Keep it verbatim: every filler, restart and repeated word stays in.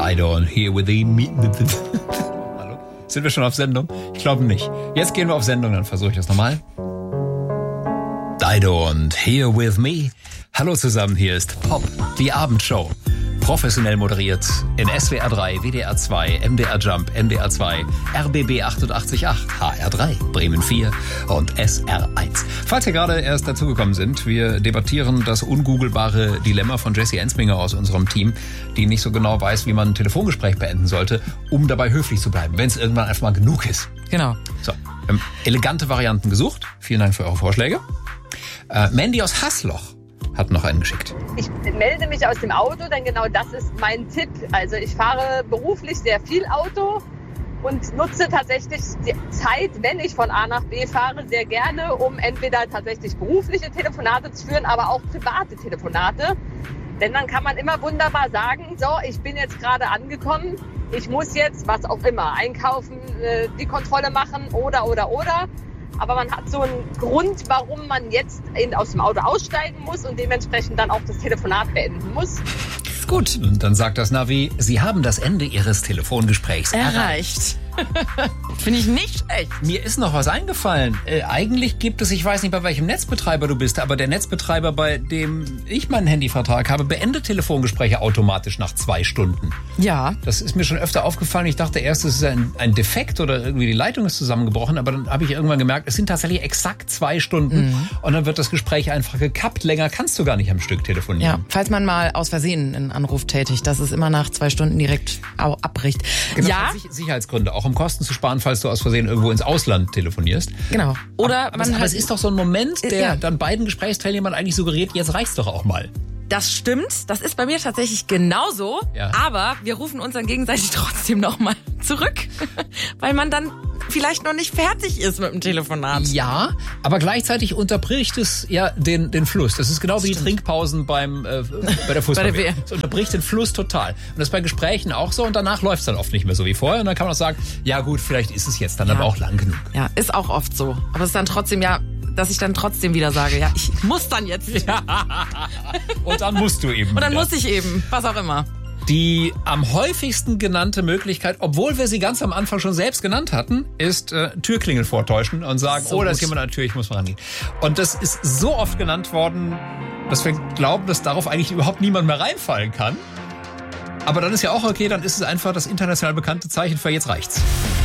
Dido und Here With The... Hallo? Sind wir schon auf Sendung? Ich glaube nicht. Jetzt gehen wir auf Sendung, dann versuche ich das nochmal. Dido und Here With Me. Hallo zusammen, hier ist Pop, die Abendshow. Professionell moderiert in S W R drei, W D R zwei, M D R Jump, N D R zwei, R B B achtundachtzig Komma acht, H R drei, Bremen vier und S R eins. Falls ihr gerade erst dazugekommen sind, wir debattieren das ungoogelbare Dilemma von Jessie Ensminger aus unserem Team, die nicht so genau weiß, wie man ein Telefongespräch beenden sollte, um dabei höflich zu bleiben, wenn es irgendwann einfach mal genug ist. Genau. So, wir haben elegante Varianten gesucht. Vielen Dank für eure Vorschläge. Äh, Mandy aus Haßloch hat noch einen geschickt. Ich melde mich aus dem Auto, denn genau das ist mein Tipp. Also ich fahre beruflich sehr viel Auto und nutze tatsächlich die Zeit, wenn ich von A nach B fahre, sehr gerne, um entweder tatsächlich berufliche Telefonate zu führen, aber auch private Telefonate. Denn dann kann man immer wunderbar sagen, so, ich bin jetzt gerade angekommen, ich muss jetzt, was auch immer, einkaufen, die Kontrolle machen oder, oder, oder. Aber man hat so einen Grund, warum man jetzt in, aus dem Auto aussteigen muss und dementsprechend dann auch das Telefonat beenden muss. Ist gut. Und dann sagt das Navi, Sie haben das Ende Ihres Telefongesprächs erreicht. Erreicht. Finde ich nicht schlecht. Mir ist noch was eingefallen. Äh, eigentlich gibt es, ich weiß nicht, bei welchem Netzbetreiber du bist, aber der Netzbetreiber, bei dem ich meinen Handyvertrag habe, beendet Telefongespräche automatisch nach zwei Stunden. Ja. Das ist mir schon öfter aufgefallen. Ich dachte erst, es ist ein, ein Defekt oder irgendwie die Leitung ist zusammengebrochen, aber dann habe ich irgendwann gemerkt, es sind tatsächlich exakt zwei Stunden mhm. und dann wird das Gespräch einfach gekappt. Länger kannst du gar nicht am Stück telefonieren. Ja, falls man mal aus Versehen einen Anruf tätigt, dass es immer nach zwei Stunden direkt abbricht. Genau, ja. Sicherheitsgründe, auch um Kosten zu sparen, falls du aus Versehen irgendwo ins Ausland telefonierst. Genau. Oder aber, man aber, hat, es ist doch so ein Moment, der ja. dann beiden Gesprächsteilnehmern eigentlich suggeriert, jetzt reicht's doch auch mal. Das stimmt, das ist bei mir tatsächlich genauso, ja. aber wir rufen uns dann gegenseitig trotzdem nochmal zurück, weil man dann vielleicht noch nicht fertig ist mit dem Telefonat. Ja, aber gleichzeitig unterbricht es ja den, den Fluss. Das ist genau das wie stimmt. Die Trinkpausen beim, äh, bei der Fußball. Es unterbricht den Fluss total. Und das ist bei Gesprächen auch so und danach läuft es dann oft nicht mehr so wie vorher. Und dann kann man auch sagen, ja gut, vielleicht ist es jetzt dann ja. aber auch lang genug. Ja, ist auch oft so. Aber es ist dann trotzdem ja... dass ich dann trotzdem wieder sage, ja, ich muss dann jetzt. Ja. Und dann musst du eben. Und dann wieder. muss ich eben, was auch immer. Die am häufigsten genannte Möglichkeit, obwohl wir sie ganz am Anfang schon selbst genannt hatten, ist äh, Türklingel vortäuschen und sagen, so oh, da ist jemand an der Tür, ich muss mal rangehen. Und das ist so oft genannt worden, dass wir glauben, dass darauf eigentlich überhaupt niemand mehr reinfallen kann. Aber dann ist ja auch okay, dann ist es einfach das international bekannte Zeichen für jetzt reicht's.